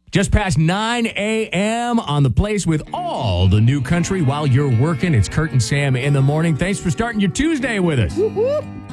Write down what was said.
Just past 9 a.m. on the place with all the new country while you're working. It's Kurt and Sam in the morning. Thanks for starting your Tuesday with us.